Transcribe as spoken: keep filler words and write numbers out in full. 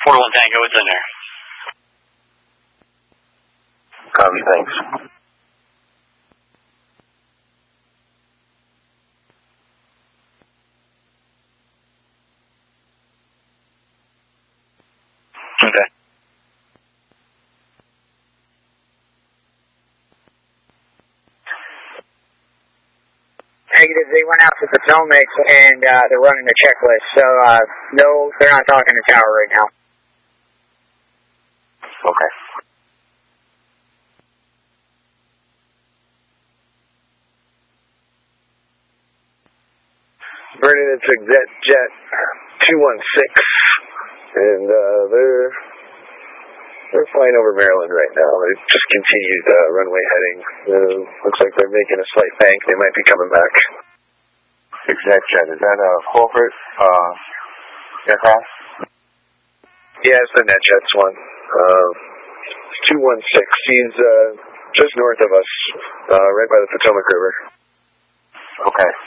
four one Tango, it's in there. Copy, thanks. Okay. Negative, they went out to Potomac and uh, they're running a checklist, so uh, no, they're not talking to tower right now. Okay. Vernon, it's Exec Jet two one six, and uh, they're they're flying over Maryland right now. They just continued uh, runway heading. Uh, looks like they're making a slight bank. They might be coming back. Exec Jet, is that a corporate uh, aircraft? Yeah, it's the NetJets one. Uh, two one six. He's uh, just north of us, uh, right by the Potomac River. Okay.